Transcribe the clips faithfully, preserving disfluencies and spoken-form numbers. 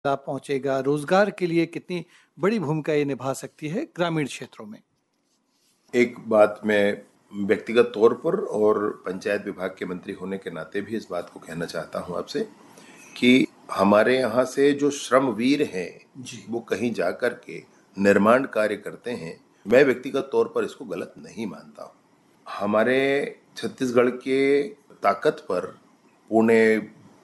लाभ पहुंचेगा, रोजगार के लिए कितनी बड़ी भूमिका ये निभा सकती है ग्रामीण क्षेत्रों में? एक बात मैं व्यक्तिगत तौर पर और पंचायत विभाग के मंत्री होने के नाते भी इस बात को कहना चाहता हूं आपसे कि हमारे यहाँ से जो श्रमवीर हैं वो कहीं जाकर के निर्माण कार्य करते हैं, मैं व्यक्तिगत तौर पर इसको गलत नहीं मानता हूँ। हमारे छत्तीसगढ़ के ताकत पर पुणे,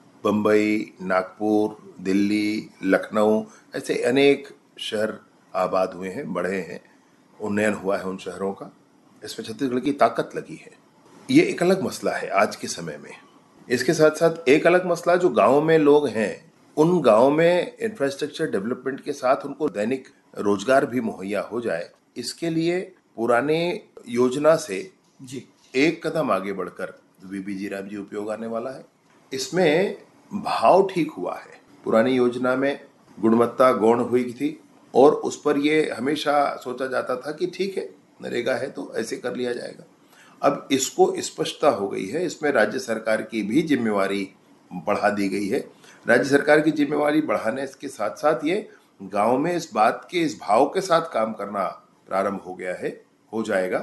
बम्बई, नागपुर, दिल्ली, लखनऊ ऐसे अनेक शहर आबाद हुए हैं, बढ़े हैं, उन्नयन हुआ है उन शहरों का। इसमें छत्तीसगढ़ की ताकत लगी है। ये एक अलग मसला है आज के समय में। इसके साथ साथ एक अलग मसला जो गाँव में लोग हैं, उन गाँव में इंफ्रास्ट्रक्चर डेवलपमेंट के साथ उनको दैनिक रोजगार भी मुहैया हो जाए, इसके लिए पुराने योजना से जी एक कदम आगे बढ़कर वीबीजी राम जी उपयोग आने वाला है। इसमें भाव ठीक हुआ है। पुरानी योजना में गुणवत्ता गौण हुई थी और उस पर ये हमेशा सोचा जाता था कि ठीक है, नरेगा है तो ऐसे कर लिया जाएगा। अब इसको स्पष्टता हो गई है, इसमें राज्य सरकार की भी जिम्मेवारी बढ़ा दी गई है। राज्य सरकार की जिम्मेवारी बढ़ाने के साथ साथ ये गांव में इस बात के इस भाव के साथ काम करना प्रारंभ हो गया है, हो जाएगा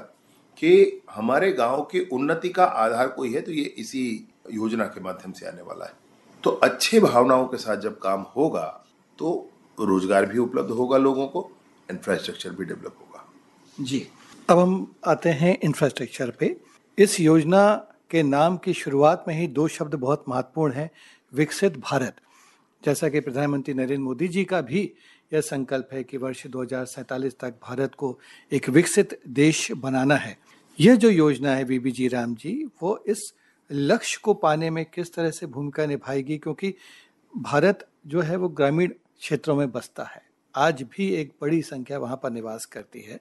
कि हमारे गांव की उन्नति का आधार कोई है तो ये इसी योजना के माध्यम से आने वाला है। तो अच्छे भावनाओं के साथ जब काम होगा तो रोजगार भी उपलब्ध होगा लोगों को, इंफ्रास्ट्रक्चर भी डेवलप होगा। जी, अब हम आते हैं इंफ्रास्ट्रक्चर पे। इस योजना के नाम की शुरुआत में ही दो शब्द बहुत महत्वपूर्ण हैं, विकसित भारत। जैसा कि प्रधानमंत्री नरेंद्र मोदी जी का भी यह संकल्प है कि वर्ष दो हज़ार सैंतालीस तक भारत को एक विकसित देश बनाना है। यह जो योजना है वीबीजी राम जी, वो इस लक्ष्य को पाने में किस तरह से भूमिका निभाएगी? क्योंकि भारत जो है वो ग्रामीण क्षेत्रों में बसता है, आज भी एक बड़ी संख्या वहाँ पर निवास करती है।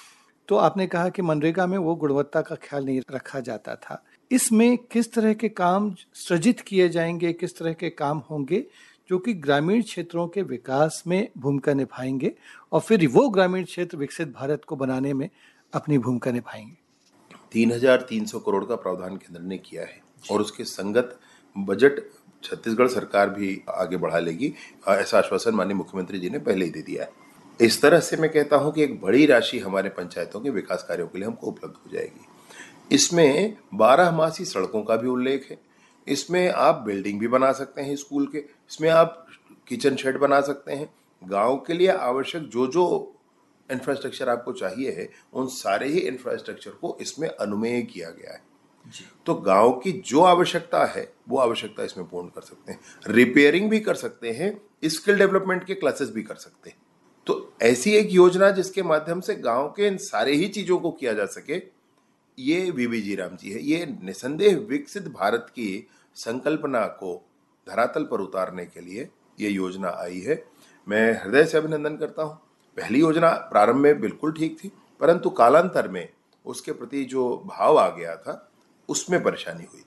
तो आपने कहा कि मनरेगा में वो गुणवत्ता का ख्याल नहीं रखा जाता था। इसमें किस तरह के काम सृजित किए जाएंगे, किस तरह के काम होंगे जो कि ग्रामीण क्षेत्रों के विकास में भूमिका निभाएंगे और फिर वो ग्रामीण क्षेत्र विकसित भारत को बनाने में अपनी भूमिका निभाएंगे? तीन हजार तीन सौ करोड़ का प्रावधान केंद्र ने किया है और उसके संगत बजट छत्तीसगढ़ सरकार भी आगे बढ़ा लेगी, ऐसा आश्वासन माननीय मुख्यमंत्री जी ने पहले ही दे दिया है। इस तरह से मैं कहता हूं कि एक बड़ी राशि हमारे पंचायतों के विकास कार्यों के लिए हमको उपलब्ध हो जाएगी। इसमें बारहमासी सड़कों का भी उल्लेख है। इसमें आप बिल्डिंग भी बना सकते हैं स्कूल के, इसमें आप किचन शेड बना सकते हैं। गांव के लिए आवश्यक जो जो इंफ्रास्ट्रक्चर आपको चाहिए है, उन सारे ही इंफ्रास्ट्रक्चर को इसमें अनुमेय किया गया है। तो गांव की जो आवश्यकता है वो आवश्यकता इसमें पूर्ण कर सकते हैं, रिपेयरिंग भी कर सकते हैं, स्किल डेवलपमेंट के क्लासेस भी कर सकते हैं। तो ऐसी एक योजना जिसके माध्यम से गांव के इन सारे ही चीजों को किया जा सके, ये वीबीजी राम जी है। ये निसंदेह विकसित भारत की संकल्पना को धरातल पर उतारने के लिए ये योजना आई है। मैं हृदय से अभिनंदन करता हूँ। पहली योजना प्रारंभ में बिल्कुल ठीक थी, परंतु कालांतर में उसके प्रति जो भाव आ गया था उसमें परेशानी हुई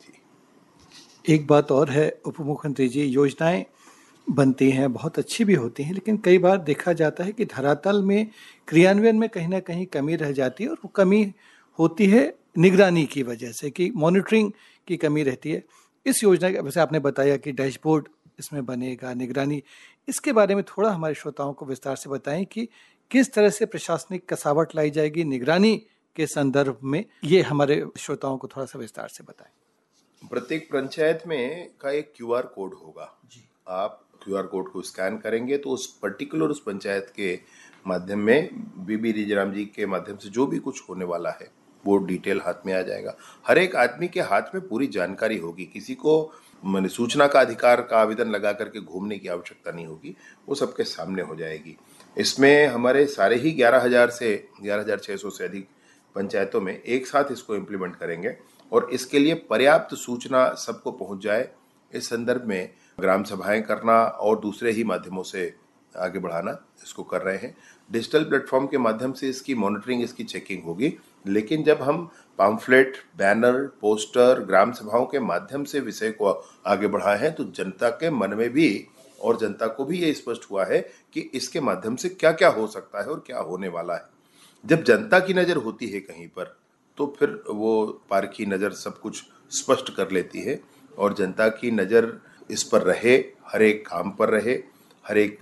थी। एक बात और है उप मुख्यमंत्री जी, योजनाएं बनती हैं, बहुत अच्छी भी होती हैं, लेकिन कई बार देखा जाता है कि धरातल में क्रियान्वयन में कहीं ना कहीं कमी रह जाती है और वो कमी होती है निगरानी की वजह से, कि मॉनिटरिंग की कमी रहती है। इस योजना के वैसे आपने बताया कि डैशबोर्ड इसमें बनेगा, निगरानी, इसके बारे में थोड़ा हमारे श्रोताओं को विस्तार से बताएं कि किस तरह से प्रशासनिक कसावट लाई जाएगी निगरानी के संदर्भ में, ये हमारे श्रोताओं को थोड़ा सा विस्तार से बताएं। प्रत्येक पंचायत में का एक क्यूआर कोड होगा जी। आप क्यूआर कोड को स्कैन करेंगे तो उस पर्टिकुलर उस पंचायत के माध्यम में वीबीजी राम जी के माध्यम से जो भी कुछ होने वाला है वो डिटेल हाथ में आ जाएगा। हर एक आदमी के हाथ में पूरी जानकारी होगी। किसी को मैंने सूचना का अधिकार का आवेदन लगा करके घूमने की आवश्यकता नहीं होगी, वो सबके सामने हो जाएगी। इसमें हमारे सारे ही ग्यारह हजार से ग्यारह हजार छह सौ से अधिक पंचायतों में एक साथ इसको इम्प्लीमेंट करेंगे और इसके लिए पर्याप्त सूचना सबको पहुंच जाए, इस संदर्भ में ग्राम सभाएं करना और दूसरे ही माध्यमों से आगे बढ़ाना इसको कर रहे हैं। डिजिटल प्लेटफॉर्म के माध्यम से इसकी मॉनिटरिंग, इसकी चेकिंग होगी, लेकिन जब हम पम्फलेट, बैनर, पोस्टर, ग्राम सभाओं के माध्यम से विषय को आगे बढ़ाए हैं तो जनता के मन में भी और जनता को भी ये स्पष्ट हुआ है कि इसके माध्यम से क्या क्या हो सकता है और क्या होने वाला है। जब जनता की नजर होती है कहीं पर तो फिर वो पारखी नजर सब कुछ स्पष्ट कर लेती है और जनता की नजर इस पर रहे, हर एक काम पर रहे, हर एक